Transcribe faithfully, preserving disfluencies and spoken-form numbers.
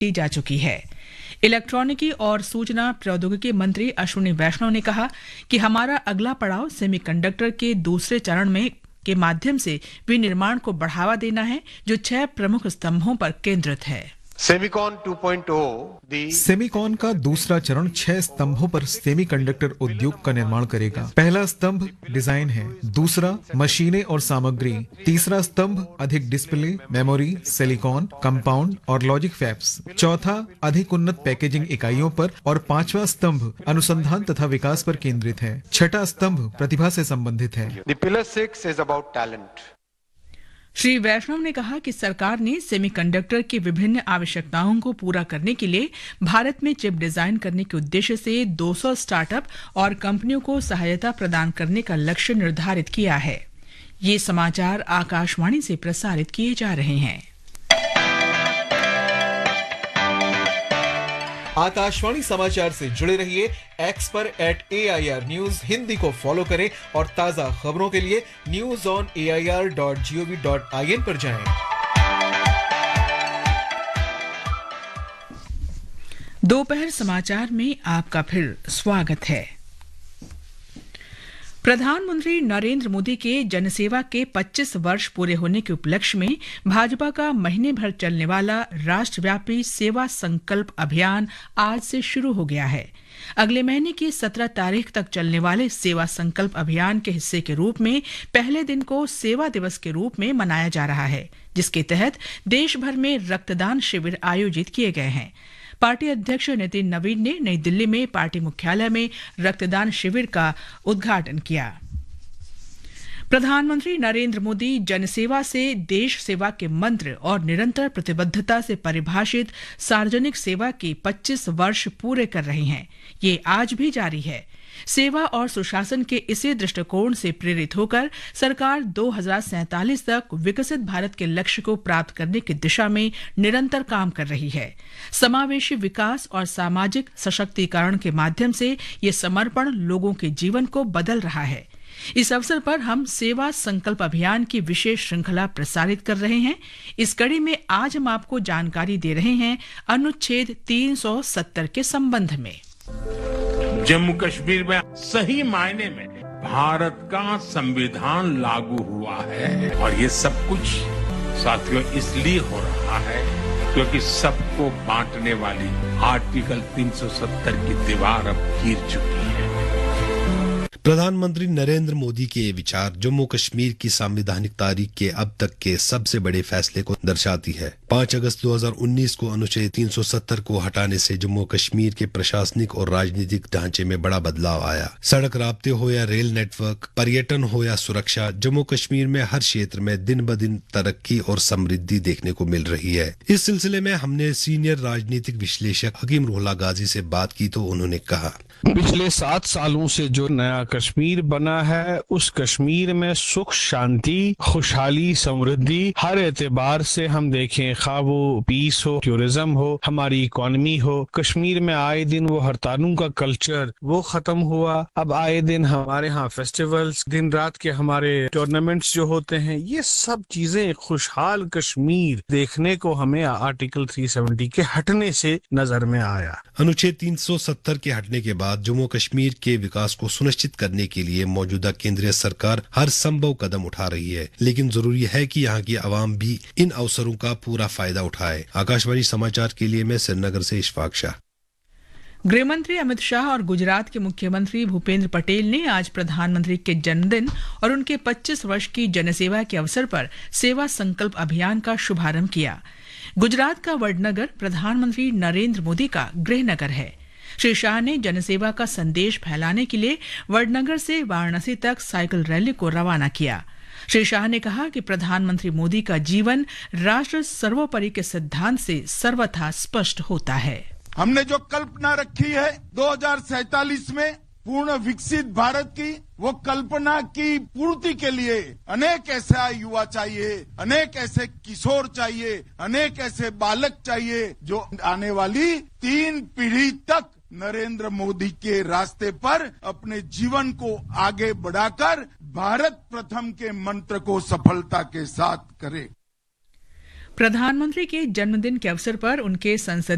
की जा चुकी है। इलेक्ट्रॉनिकी और सूचना प्रौद्योगिकी मंत्री अश्विनी वैष्णव ने कहा कि हमारा अगला पड़ाव सेमीकंडक्टर के दूसरे चरण में के माध्यम से विनिर्माण को बढ़ावा देना है, जो छह प्रमुख स्तंभों पर केंद्रित है। सेमिकॉन टू पॉइंट ओ सेमिकॉन का दूसरा चरण छह स्तंभों पर सेमीकंडक्टर उद्योग का निर्माण करेगा। पहला स्तंभ डिजाइन है, दूसरा मशीनें और सामग्री, तीसरा स्तंभ अधिक डिस्प्ले, मेमोरी, सिलिकॉन, कंपाउंड और लॉजिक फैब्स, चौथा अधिक उन्नत पैकेजिंग इकाइयों पर और पांचवा स्तंभ अनुसंधान तथा विकास पर केंद्रित है। छठा स्तंभ प्रतिभा से संबंधित है। The pillar six is about talent. Shri वैष्णव ने कहा कि सरकार ने सेमीकंडक्टर की विभिन्न आवश्यकताओं को पूरा करने के लिए भारत में चिप डिजाइन करने के उद्देश्य से दो सौ स्टार्टअप और कंपनियों को सहायता प्रदान करने का लक्ष्य निर्धारित किया है। ये समाचार आकाशवाणी से प्रसारित किए जा रहे हैं। आकाशवाणी समाचार से जुड़े रहिए। एक्स पर eight A I R news Hindi को फॉलो करें और ताजा खबरों के लिए news on A I R dot G O V dot I N पर जाएं। दोपहर समाचार में आपका फिर स्वागत है। प्रधानमंत्री नरेंद्र मोदी के जनसेवा के पच्चीस वर्ष पूरे होने के उपलक्ष्य में भाजपा का महीने भर चलने वाला राष्ट्रव्यापी सेवा संकल्प अभियान आज से शुरू हो गया है। अगले महीने की सत्रह तारीख तक चलने वाले सेवा संकल्प अभियान के हिस्से के रूप में पहले दिन को सेवा दिवस के रूप में मनाया जा रहा है, जिसके तहत देश भर में रक्तदान शिविर आयोजित किए गए हैं। पार्टी अध्यक्ष नितिन नवीन ने नई दिल्ली में पार्टी मुख्यालय में रक्तदान शिविर का उद्घाटन किया। प्रधानमंत्री नरेंद्र मोदी जनसेवा से देश सेवा के मंत्र और निरंतर प्रतिबद्धता से परिभाषित सार्वजनिक सेवा के पच्चीस वर्ष पूरे कर रहे हैं। ये आज भी जारी है। सेवा और सुशासन के इसी दृष्टिकोण से प्रेरित होकर सरकार दो हज़ार सैंतालीस तक विकसित भारत के लक्ष्य को प्राप्त करने की दिशा में निरंतर काम कर रही है। समावेशी विकास और सामाजिक सशक्तिकरण के माध्यम से ये समर्पण लोगों के जीवन को बदल रहा है। इस अवसर पर हम सेवा संकल्प अभियान की विशेष श्रृंखला प्रसारित कर रहे हैं। इस कड़ी में आज हम आपको जानकारी दे रहे हैं अनुच्छेद तीन सौ सत्तर के संबंध में। जम्मू कश्मीर में सही मायने में भारत का संविधान लागू हुआ है और ये सब कुछ साथियों इसलिए हो रहा है क्योंकि सबको बांटने वाली आर्टिकल तीन सौ सत्तर की दीवार अब गिर चुकी है। प्रधानमंत्री नरेंद्र मोदी के ये विचार जम्मू कश्मीर की संवैधानिक तारीख के अब तक के सबसे बड़े फैसले को दर्शाती है। पाँच अगस्त दो हज़ार उन्नीस को अनुच्छेद तीन सौ सत्तर को हटाने से जम्मू कश्मीर के प्रशासनिक और राजनीतिक ढांचे में बड़ा बदलाव आया। सड़क राब्ते हो या रेल नेटवर्क, पर्यटन हो या सुरक्षा, जम्मू कश्मीर में हर क्षेत्र में दिन ब दिन तरक्की और समृद्धि देखने को मिल रही है। इस सिलसिले में हमने सीनियर राजनीतिक विश्लेषक हकीम रुहुल्लाह गाजी से बात की तो उन्होंने कहा, पिछले सात सालों से जो नया कश्मीर बना है उस कश्मीर में सुख, शांति, खुशहाली, समृद्धि हर एतबार से हम देखें, खा वो पीस हो, टूरिज्म हो, हमारी इकोनॉमी हो। कश्मीर में आए दिन वो हड़तालों का कल्चर वो खत्म हुआ। अब आए दिन हमारे यहाँ फेस्टिवल्स, दिन रात के हमारे टूर्नामेंट्स जो होते हैं, ये सब चीजें खुशहाल कश्मीर देखने को हमें आर्टिकल तीन सौ सत्तर के हटने से नजर में आया। अनुच्छेद तीन सौ सत्तर के हटने के बाद जम्मू कश्मीर के विकास को सुनिश्चित करने के लिए मौजूदा केंद्रीय सरकार हर संभव कदम उठा रही है, लेकिन जरूरी है कि यहाँ की आवाम भी इन अवसरों का पूरा फायदा उठाए। आकाशवाणी समाचार के लिए मैं श्रीनगर से इशफाक शाह। गृहमंत्री अमित शाह और गुजरात के मुख्यमंत्री भूपेंद्र पटेल ने आज प्रधानमंत्री के जन्मदिन और उनके पच्चीस वर्ष की जनसेवा के अवसर पर सेवा संकल्प अभियान का शुभारंभ किया। गुजरात का वडनगर प्रधानमंत्री नरेंद्र मोदी का गृहनगर है। श्री शाह ने जनसेवा का संदेश फैलाने के लिए वडनगर से वाराणसी तक साइकिल रैली को रवाना किया। श्री शाह ने कहा कि प्रधानमंत्री मोदी का जीवन राष्ट्र सर्वोपरि के सिद्धांत से सर्वथा स्पष्ट होता है। हमने जो कल्पना रखी है दो हज़ार सैंतालीस में पूर्ण विकसित भारत की, वो कल्पना की पूर्ति के लिए अनेक ऐसा युवा चाहिए, अनेक ऐसे किशोर चाहिए, अनेक ऐसे बालक चाहिए जो आने वाली तीन पीढ़ी तक नरेंद्र मोदी के रास्ते पर अपने जीवन को आगे बढ़ाकर भारत प्रथम के मंत्र को सफलता के साथ करे। प्रधानमंत्री के जन्मदिन के अवसर पर उनके संसद